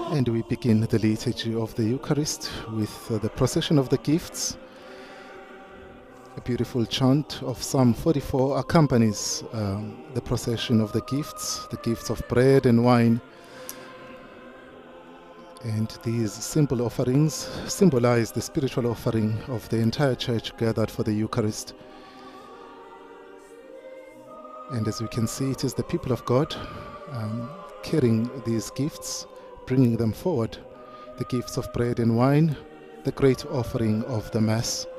And we begin the liturgy of the Eucharist with the procession of the gifts. A beautiful chant of Psalm 44 accompanies the procession of the gifts of bread and wine. And these simple offerings symbolize the spiritual offering of the entire church gathered for the Eucharist. And as we can see, it is the people of God carrying these gifts, bringing them forward, the gifts of bread and wine, the great offering of the Mass.